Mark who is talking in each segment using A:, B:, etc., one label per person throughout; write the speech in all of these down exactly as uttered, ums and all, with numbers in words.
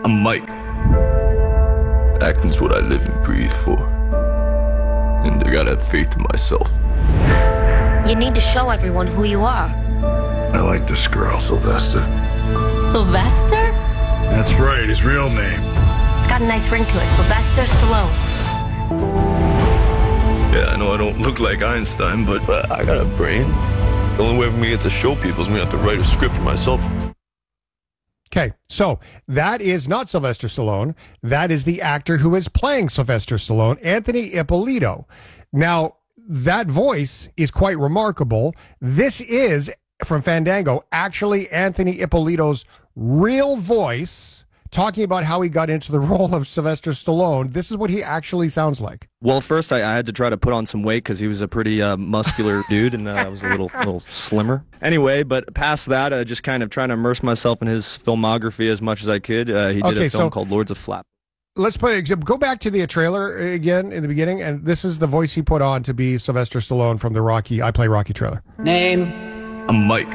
A: I'm Mike. Acting's what I live and breathe for. And I gotta have faith in myself.
B: You need to show everyone who you are.
C: I like this girl, Sylvester.
B: Sylvester?
C: That's right, his real name.
B: It's got a nice ring to it. Sylvester Stallone.
A: Yeah, I know I don't look like Einstein, but uh, I got a brain. The only way for me to get to show people is me to have to write a script for myself.
D: Okay, so that is not Sylvester Stallone. That is the actor who is playing Sylvester Stallone, Anthony Ippolito. Now, that voice is quite remarkable. This is, from Fandango, actually Anthony Ippolito's real voice, talking about how he got into the role of Sylvester Stallone. This is what he actually sounds like.
E: Well, first I, I had to try to put on some weight because he was a pretty uh, muscular dude, and uh, I was a little little slimmer. Anyway, but past that, uh, just kind of trying to immerse myself in his filmography as much as I could. Uh, he did
D: Okay,
E: a film
D: so-
E: called Lords of Flap.
D: Let's put go back to the trailer again in the beginning, and this is the voice he put on to be Sylvester Stallone from the Rocky, I Play Rocky trailer.
F: Name?
A: I'm Mike.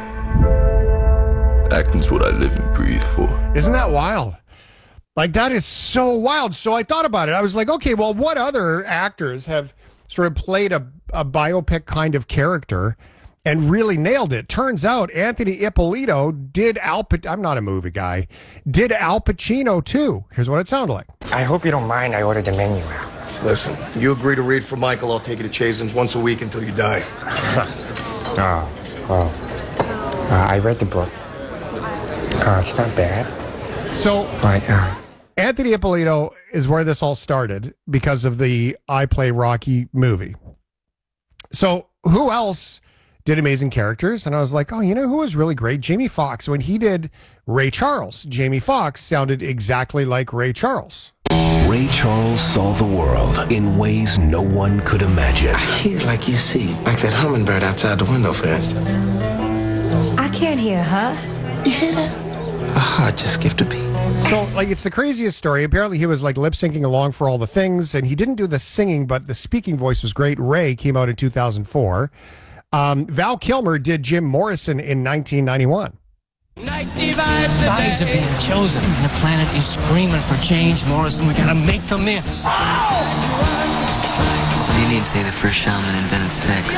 A: Acting's what I live and breathe for.
D: Isn't that wild? Like, that is so wild. So I thought about it. I was like, okay, well, what other actors have sort of played a, a biopic kind of character and really nailed it? Turns out Anthony Ippolito did Al Pacino. I'm not a movie guy. Did Al Pacino, too. Here's what it sounded like.
F: I hope you don't mind I ordered the menu out.
C: Listen, you agree to read for Michael, I'll take you to Chasen's once a week until you die.
F: Oh, oh. Uh, I read the book. Uh, it's not bad.
D: So
F: But, uh,
D: Anthony Ippolito is where this all started because of the I Play Rocky movie. So who else did amazing characters? And I was like, oh, you know who was really great? Jamie Foxx. When he did Ray Charles, Jamie Foxx sounded exactly like Ray Charles.
G: Ray Charles saw the world in ways no one could imagine.
H: I hear like you see, like that hummingbird outside the window, for instance.
I: I can't hear, huh?
H: You hear that? A heart just skipped a beat.
D: So, like, it's the craziest story. Apparently, he was, like, lip-syncing along for all the things, and he didn't do the singing, but the speaking voice was great. Ray came out in two thousand four. Um, Val Kilmer did Jim Morrison in nineteen ninety-one.
J: Sides are being chosen, and the planet is screaming for change, Morrison. We gotta make the myths.
K: You need to say the first shaman invented sex.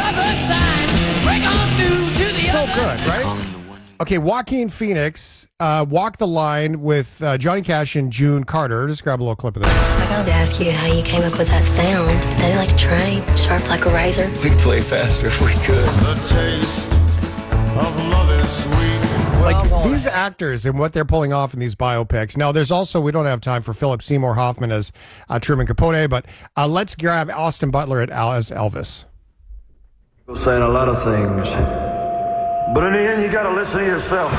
D: So good, right? Okay, Joaquin Phoenix, uh, Walk the Line with uh, Johnny Cash and June Carter. Just grab a little clip of this.
B: I got to ask you how you came up with that sound. Steady like a train, sharp like a razor.
A: We'd play faster if we could.
C: The taste of love is sweet.
D: Like, these actors and what they're pulling off in these biopics. Now, there's also, we don't have time for Philip Seymour Hoffman as uh, Truman Capote, but uh, let's grab Austin Butler at Al as Elvis.
L: People saying a lot of things, but in the end, you got to listen to yourself.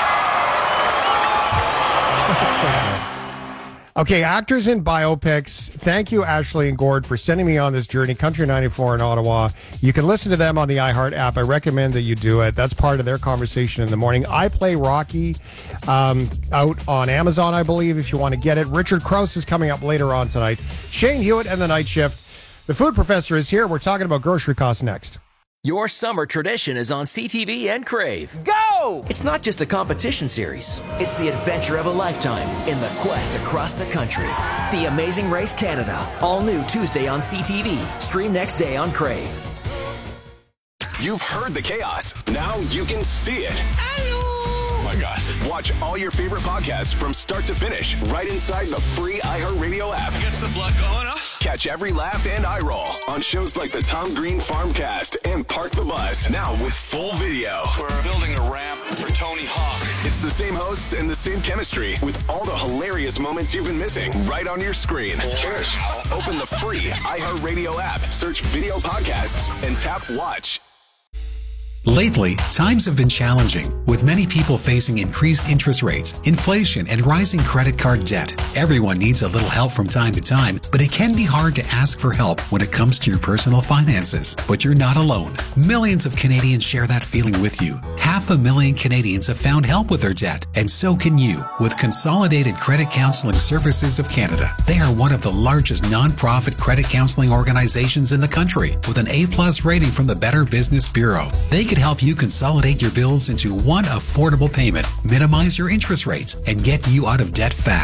D: Okay, actors in biopics. Thank you, Ashley and Gord, for sending me on this journey. Country ninety-four in Ottawa. You can listen to them on the iHeart app. I recommend that you do it. That's part of their conversation in the morning. I Play Rocky, um, out on Amazon, I believe, if you want to get it. Richard Krause is coming up later on tonight. Shane Hewitt and the Night Shift. The Food Professor is here. We're talking about grocery costs next.
M: Your summer tradition is on C T V and Crave. Go! It's not just a competition series. It's the adventure of a lifetime in the quest across the country. The Amazing Race Canada. All new Tuesday on C T V. Stream next day on Crave.
N: You've heard the chaos. Now you can see it. Oh my gosh. Watch all your favorite podcasts from start to finish right inside the free iHeartRadio app.
O: Gets the blood going, huh?
N: Catch every laugh and eye roll on shows like the Tom Green Farmcast and Park the Bus. Now with full video.
O: We're building a ramp for Tony Hawk.
N: It's the same hosts and the same chemistry with all the hilarious moments you've been missing right on your screen. Cheers. Open the free iHeartRadio app, search video podcasts, and tap watch.
P: Lately, times have been challenging, with many people facing increased interest rates, inflation, and rising credit card debt. Everyone needs a little help from time to time, but it can be hard to ask for help when it comes to your personal finances. But you're not alone. Millions of Canadians share that feeling with you. Half a million Canadians have found help with their debt, and so can you with Consolidated Credit Counseling Services of Canada. They are one of the largest non-profit credit counseling organizations in the country, with an A-plus rating from the Better Business Bureau. They can help you consolidate your bills into one affordable payment, minimize your interest rates, and get you out of debt fast.